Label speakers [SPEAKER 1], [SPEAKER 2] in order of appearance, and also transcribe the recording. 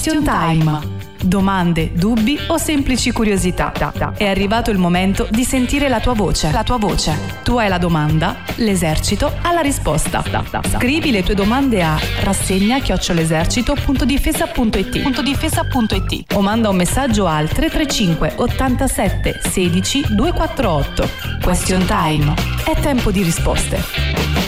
[SPEAKER 1] Question Time. Domande, dubbi o semplici curiosità. È arrivato il momento di sentire la tua voce. La tua voce. Tu hai la domanda, l'esercito ha la risposta. Scrivi le tue domande a rassegna@lesercito.difesa.it o manda un messaggio al 335 87 16 248. Question Time. È tempo di risposte.